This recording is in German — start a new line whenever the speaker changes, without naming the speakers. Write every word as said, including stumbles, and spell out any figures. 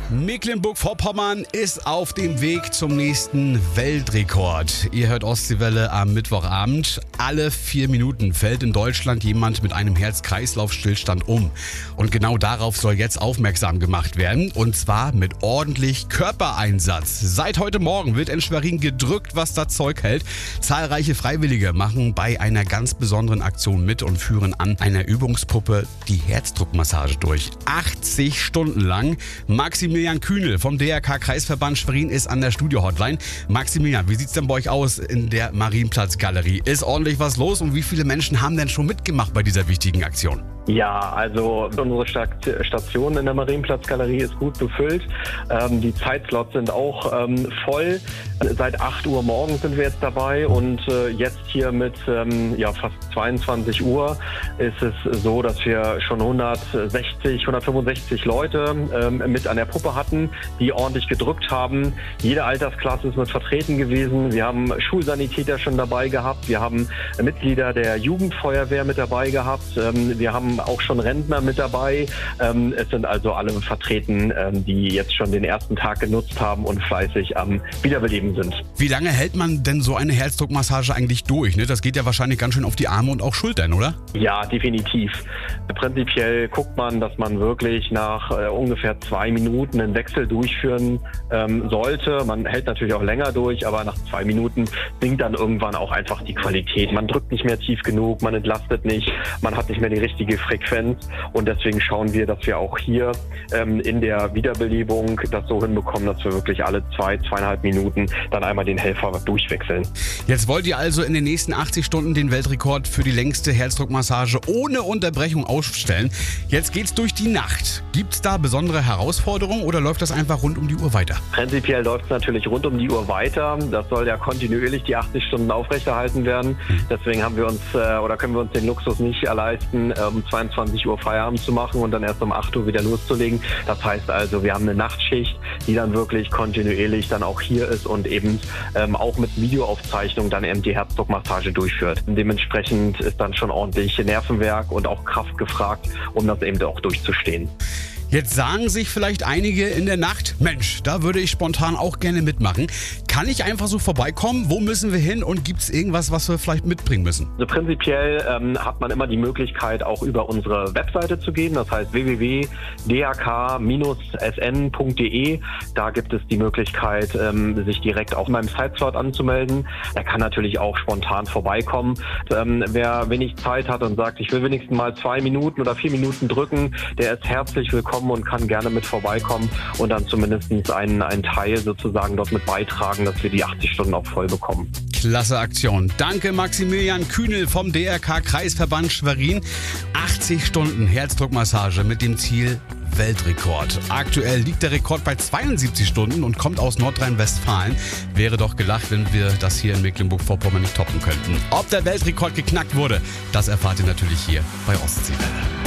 Mecklenburg-Vorpommern ist auf dem Weg zum nächsten Weltrekord. Ihr hört Ostseewelle am Mittwochabend. Alle vier Minuten fällt in Deutschland jemand mit einem Herz-Kreislauf-Stillstand um. Und genau darauf soll jetzt aufmerksam gemacht werden. Und zwar mit ordentlich Körpereinsatz. Seit heute Morgen wird in Schwerin gedrückt, was das Zeug hält. Zahlreiche Freiwillige machen bei einer ganz besonderen Aktion mit und führen an einer Übungspuppe die Herzdruckmassage durch. achtzig Stunden lang. Maximilian Kühnel vom D R K-Kreisverband Schwerin ist an der Studio-Hotline. Maximilian, wie sieht's denn bei euch aus in der Marienplatz-Galerie? Ist ordentlich was los und wie viele Menschen haben denn schon mitgemacht bei dieser wichtigen Aktion?
Ja, also unsere Station in der Marienplatz-Galerie ist gut befüllt. Ähm, die Zeitslots sind auch ähm, voll. Seit acht Uhr morgens sind wir jetzt dabei und äh, jetzt hier mit ähm, ja, fast zweiundzwanzig Uhr ist es so, dass wir schon hundertsechzig, hundertfünfundsechzig Leute ähm, mit an der Puppe hatten, die ordentlich gedrückt haben. Jede Altersklasse ist mit vertreten gewesen. Wir haben Schulsanitäter schon dabei gehabt. Wir haben Mitglieder der Jugendfeuerwehr mit dabei gehabt. Ähm, wir haben auch schon Rentner mit dabei. Ähm, es sind also alle vertreten, ähm, die jetzt schon den ersten Tag genutzt haben und fleißig am Wiederbeleben sind.
Wie lange hält man denn so eine Herzdruckmassage eigentlich durch? Ne? Das geht ja wahrscheinlich ganz schön auf die Arme und auch Schultern, oder?
Ja, definitiv. Prinzipiell guckt man, dass man wirklich nach äh, ungefähr zwei Minuten einen Wechsel durchführen ähm, sollte. Man hält natürlich auch länger durch, aber nach zwei Minuten sinkt dann irgendwann auch einfach die Qualität. Man drückt nicht mehr tief genug, man entlastet nicht, man hat nicht mehr die richtige Frequenz und deswegen schauen wir, dass wir auch hier ähm, in der Wiederbelebung das so hinbekommen, dass wir wirklich alle zwei, zweieinhalb Minuten dann einmal den Helfer durchwechseln.
Jetzt wollt ihr also in den nächsten achtzig Stunden den Weltrekord für die längste Herzdruckmassage ohne Unterbrechung aufstellen. Jetzt geht's durch die Nacht. Gibt's da besondere Herausforderungen oder läuft das einfach rund um die Uhr weiter?
Prinzipiell läuft es natürlich rund um die Uhr weiter. Das soll ja kontinuierlich die achtzig Stunden aufrechterhalten werden. Deswegen haben wir uns äh, oder können wir uns den Luxus nicht leisten, äh, um zweiundzwanzig Uhr Feierabend zu machen und dann erst um acht Uhr wieder loszulegen. Das heißt also, wir haben eine Nachtschicht, die dann wirklich kontinuierlich dann auch hier ist und eben ähm, auch mit Videoaufzeichnung dann eben die Herzdruckmassage durchführt. Dementsprechend ist dann schon ordentlich Nervenwerk und auch Kraft gefragt, um das eben auch durchzustehen.
Jetzt sagen sich vielleicht einige in der Nacht, Mensch, da würde ich spontan auch gerne mitmachen. Kann ich einfach so vorbeikommen? Wo müssen wir hin und gibt es irgendwas, was wir vielleicht mitbringen müssen?
Also prinzipiell ähm, hat man immer die Möglichkeit, auch über unsere Webseite zu gehen. Das heißt w w w punkt d r k s n punkt d e. Da gibt es die Möglichkeit, ähm, sich direkt auch in meinem Siteslot anzumelden. Er kann natürlich auch spontan vorbeikommen. Ähm, wer wenig Zeit hat und sagt, ich will wenigstens mal zwei Minuten oder vier Minuten drücken, der ist herzlich willkommen und kann gerne mit vorbeikommen und dann zumindest einen, einen Teil sozusagen dort mit beitragen, dass wir die achtzig Stunden auch voll bekommen.
Klasse Aktion. Danke Maximilian Kühnel vom D R K-Kreisverband Schwerin. achtzig Stunden Herzdruckmassage mit dem Ziel Weltrekord. Aktuell liegt der Rekord bei zweiundsiebzig Stunden und kommt aus Nordrhein-Westfalen. Wäre doch gelacht, wenn wir das hier in Mecklenburg-Vorpommern nicht toppen könnten. Ob der Weltrekord geknackt wurde, das erfahrt ihr natürlich hier bei Ostseewelle.